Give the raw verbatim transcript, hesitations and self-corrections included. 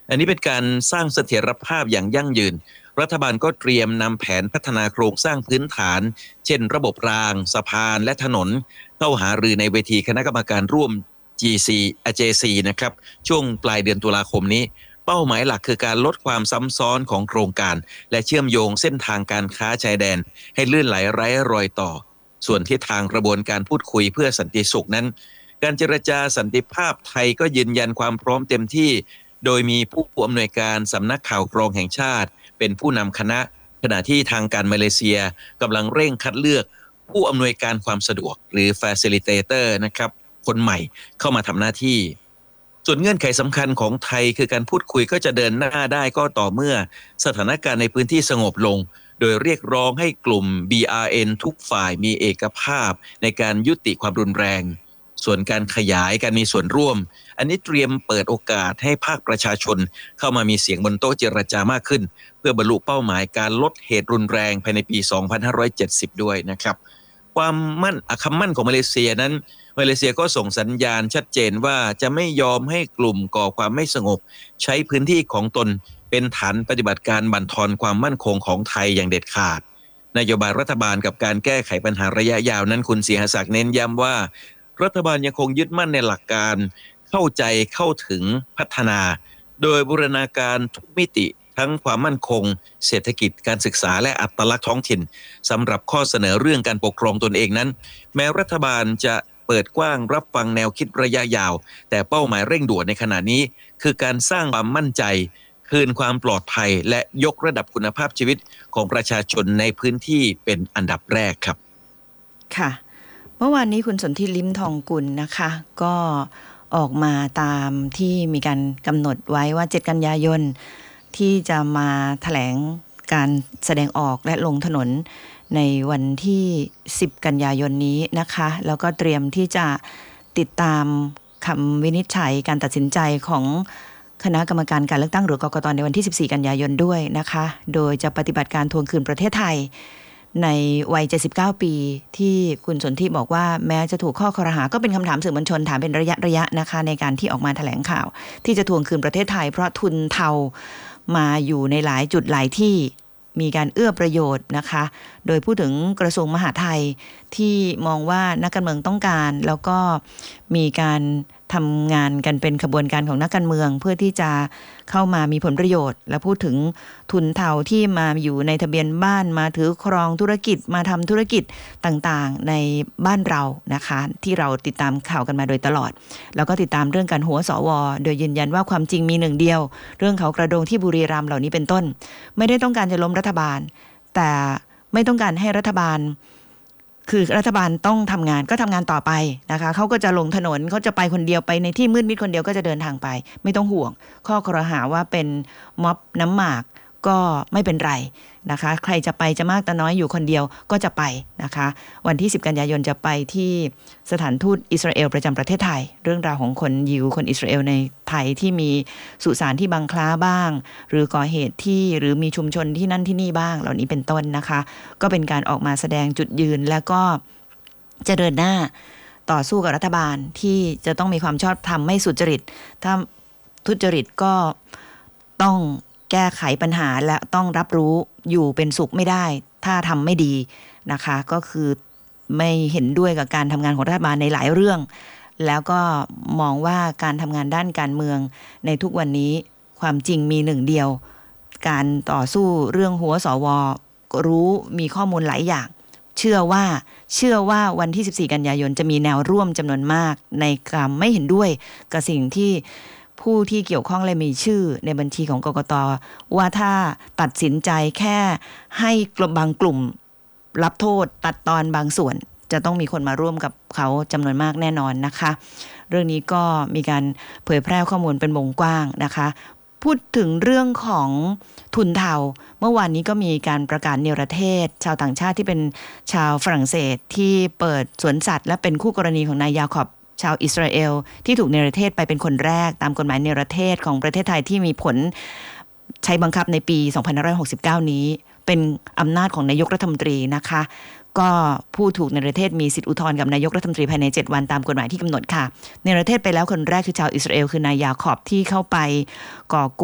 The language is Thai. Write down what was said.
อันนี้เป็นการสร้างเสถียรภาพอย่างยั่งยืนรัฐบาลก็เตรียมนำแผนพัฒนาโครงสร้างพื้นฐานเช่นระบบรางสะพานและถนนเข้าหารือในเวทีคณะกรรมการร่วม จี ซี เจ ซี นะครับช่วงปลายเดือนตุลาคมนี้เป้าหมายหลักคือการลดความซ้ำซ้อนของโครงการและเชื่อมโยงเส้นทางการค้าชายแดนให้ลื่นไหลไร้รอยต่อส่วนที่ทางกระบวนการพูดคุยเพื่อสันติสุขนั้นการเจรจาสันติภาพไทยก็ยืนยันความพร้อมเต็มที่โดยมีผู้อำนวยการสำนักข่าวกรองแห่งชาติเป็นผู้นำคณะขณะที่ทางการมาเลเซียกำลังเร่งคัดเลือกผู้อำนวยการความสะดวกหรือ Facilitator นะครับคนใหม่เข้ามาทำหน้าที่ส่วนเงื่อนไขสำคัญของไทยคือการพูดคุยก็จะเดินหน้าได้ก็ต่อเมื่อสถานการณ์ในพื้นที่สงบลงโดยเรียกร้องให้กลุ่ม บี อาร์ เอ็น ทุกฝ่ายมีเอกภาพในการยุติความรุนแรงส่วนการขยายการมีส่วนร่วมอันนี้เตรียมเปิดโอกาสให้ภาคประชาชนเข้ามามีเสียงบนโต๊ะเจรจามากขึ้นเพื่อบรรลุเป้าหมายการลดเหตุรุนแรงภายในปี สองพันห้าร้อยเจ็ดสิบ ด้วยนะครับความมั่นคำมั่นของมาเลเซียนั้นมาเลเซียก็ส่งสัญญาณชัดเจนว่าจะไม่ยอมให้กลุ่มก่อความไม่สงบใช้พื้นที่ของตนเป็นฐานปฏิบัติการบั่นทอนความมั่นคงของไทยอย่างเด็ดขาดนโยบายรัฐบาลกับการแก้ไขปัญหาระยะยาวนั้นคุณศรีหศักดิ์เน้นย้ำว่ารัฐบาลยังคงยึดมั่นในหลักการเข้าใจเข้าถึงพัฒนาโดยบูรณาการทุกมิติทั้งความมั่นคงเศรษฐกิจการศึกษาและอัตลักษณ์ท้องถิ่นสำหรับข้อเสนอเรื่องการปกครองตนเองนั้นแม้รัฐบาลจะเปิดกว้างรับฟังแนวคิดระยะยาวแต่เป้าหมายเร่งด่วนในขณะนี้คือการสร้างความมั่นใจคืนความปลอดภัยและยกระดับคุณภาพชีวิตของประชาชนในพื้นที่เป็นอันดับแรกครับค่ะเมื่อวานนี้คุณสนธิลิ้มทองกุลนะคะก็ออกมาตามที่มีการกำหนดไว้ว่าเจ็ดกันยายนที่จะมาแถลงการแสดงออกและลงถนนในวันที่สิบกันยายนนี้นะคะแล้วก็เตรียมที่จะติดตามคำวินิจฉัยการตัดสินใจของคณะกรรมการการเลือกตั้งหรือกกต.ในวันที่สิบสี่กันยายนด้วยนะคะโดยจะปฏิบัติการทวงคืนประเทศไทยในวัยเจ็ดสิบเก้าปีที่คุณสนธิบอกว่าแม้จะถูกข้อครหาก็เป็นคำถามสื่อมวลชนถามเป็นระยะระยะนะคะในการที่ออกมาแถลงข่าวที่จะทวงคืนประเทศไทยเพราะทุนเทามาอยู่ในหลายจุดหลายที่มีการเอื้อประโยชน์นะคะโดยพูดถึงกระทรวงมหาดไทยที่มองว่านักการเมืองต้องการแล้วก็มีการทำงานกันเป็นขบวนการของนักการเมืองเพื่อที่จะเข้ามามีผลประโยชน์และพูดถึงทุนเทาที่มาอยู่ในทะเบียนบ้านมาถือครองธุรกิจมาทำธุรกิจต่างๆในบ้านเรานะคะที่เราติดตามข่าวกันมาโดยตลอดแล้วก็ติดตามเรื่องการหัวสวโดยยืนยันว่าความจริงมีหนึ่งเดียวเรื่องเขากระโดงที่บุรีรัมย์เหล่านี้เป็นต้นไม่ได้ต้องการจะล้มรัฐบาลแต่ไม่ต้องการให้รัฐบาลคือรัฐบาลต้องทำงานก็ทำงานต่อไปนะคะเขาก็จะลงถนนเขาจะไปคนเดียวไปในที่มืดมิดคนเดียวก็จะเดินทางไปไม่ต้องห่วงข้อกล่าวหาว่าเป็นม็อบน้ำหมากก็ไม่เป็นไรนะคะใครจะไปจะมากแต่น้อยอยู่คนเดียวก็จะไปนะคะวันที่สิบกันยายนจะไปที่สถานทูตอิสราเอลประจำประเทศไทยเรื่องราวของคนยิวคนอิสราเอลในไทยที่มีสุสานที่บังคล้าบ้างหรือก่อเหตุที่หรือมีชุมชนที่นั่นที่นี่บ้างเหล่านี้เป็นต้นนะคะก็เป็นการออกมาแสดงจุดยืนแล้วก็จะเดินหน้าต่อสู้กับรัฐบาลที่จะต้องมีความชอบธรรมไม่สุจริตถ้าทุจริตก็ต้องแก้ไขปัญหาและต้องรับรู้อยู่เป็นสุขไม่ได้ถ้าทำไม่ดีนะคะก็คือไม่เห็นด้วยกับการทำงานของรัฐบาลในหลายเรื่องแล้วก็มองว่าการทำงานด้านการเมืองในทุกวันนี้ความจริงมีหนึ่งเดียวการต่อสู้เรื่องหัวสวรู้มีข้อมูลหลายอย่างเชื่อว่าเชื่อว่าวันที่สิบสี่กันยายนจะมีแนวร่วมจำนวนมากในการไม่เห็นด้วยกับสิ่งที่ผู้ที่เกี่ยวข้องและมีชื่อในบัญชีของกกต.ว่าถ้าตัดสินใจแค่ให้กลุ่มบางกลุ่มรับโทษตัดตอนบางส่วนจะต้องมีคนมาร่วมกับเขาจำนวนมากแน่นอนนะคะเรื่องนี้ก็มีการเผยแพร่ข้อมูลเป็นวงกว้างนะคะพูดถึงเรื่องของทุนเทาเมื่อวานนี้ก็มีการประกาศเนรเทศชาวต่างชาติที่เป็นชาวฝรั่งเศสที่เปิดสวนสัตว์และเป็นคู่กรณีของนายยาคอบชาวอิสราเอลที่ถูกเนรเทศไปเป็นคนแรกตามกฎหมายเนรเทศของประเทศไทยที่มีผลใช้บังคับในปีสองพันห้าร้อยหกสิบเก้านี้เป็นอำนาจของนายกรัฐมนตรีนะคะก็ผู้ถูกเนรเทศมีสิทธิอุทธรณ์กับนายกรัฐมนตรีภายในเจ็ดวันตามกฎหมายที่กำหนดค่ะเนรเทศไปแล้วคนแรกคือชาวอิสราเอลคือนายยาคอบที่เข้าไปก่อ